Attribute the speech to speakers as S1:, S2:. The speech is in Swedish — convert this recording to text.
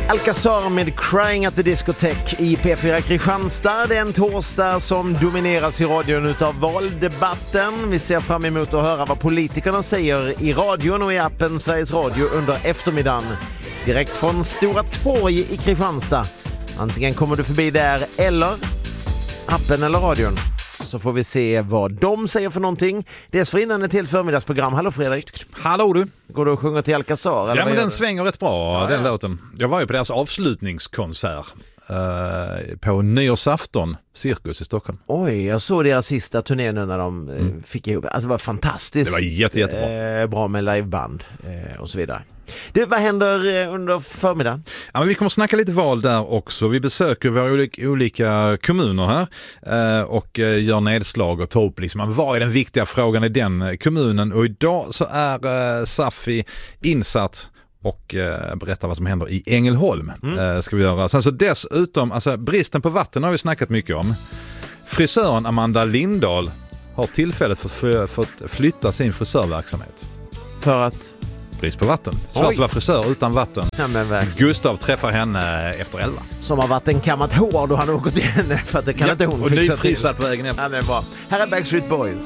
S1: Alcazar med Crying at the Discotheque i P4 Kristianstad. Det är en torsdag som domineras i radion utav valdebatten. Vi ser fram emot att höra vad politikerna säger i radion och i appen Sveriges Radio under eftermiddagen. Direkt från Stora Torg i Kristianstad. Antingen kommer du förbi där eller appen eller radion. Så får vi se vad de säger för någonting. Dessförinnan ett helt förmiddagsprogram. Hallå Fredrik.
S2: Hallå du.
S1: Går du och sjunger till Alcazar?
S2: Ja, men den svänger rätt bra, den låten. Jag var ju på deras avslutningskonsert på nyårsafton, Cirkus i Stockholm.
S1: Oj, jag såg deras sista turné nu när de fick ihop. Alltså det var fantastiskt.
S2: Det var jättebra.
S1: Bra med liveband och så vidare. Du, vad händer under förmiddagen?
S2: Ja, men vi kommer snacka lite val där också. Vi besöker våra olika kommuner här och gör nedslag och tar upp liksom, vad är den viktiga frågan i den kommunen. Och idag så är Safi insatt och berättar vad som händer i Ängelholm. Ska vi göra. Sen så dessutom, alltså bristen på vatten har vi snackat mycket om. Frisören Amanda Lindahl har tillfället fått flytta sin frisörverksamhet.
S1: För att?
S2: Brist på vatten. Svårt att vara frisör utan vatten.
S1: Ja,
S2: Gustav träffar henne efter 11.
S1: Som har vatten kammat hår då han åker till henne för att det kan inte hon
S2: och
S1: fixa
S2: nyfrisad på vägen hem.
S1: Ja, det är bra. Här är Backstreet Boys.